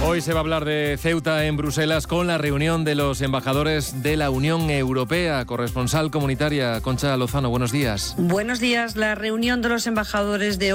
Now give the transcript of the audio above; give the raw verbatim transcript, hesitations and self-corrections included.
Hoy se va a hablar de Ceuta en Bruselas con la reunión de los embajadores de la Unión Europea. Corresponsal comunitaria Concha Lozano, buenos días. Buenos días. La reunión de los embajadores de